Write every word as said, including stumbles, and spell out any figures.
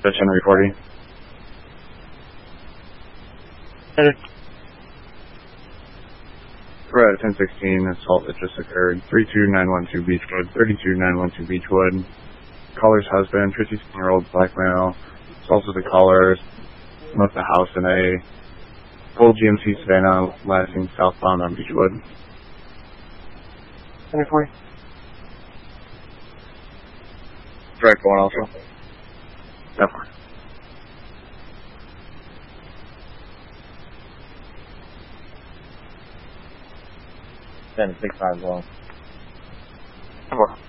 Dutch Henry forty. Headed. We're at ten sixteen, assault that just occurred. three two nine one two Beechwood, thirty-two nine one two Beechwood. Caller's husband, fifty-seven-year-old black male. Assaulted the caller, left the house in a full G M C Savannah, lasting southbound on Beechwood. Henry forty. Direct one also. Definitely. ten six five well. Four.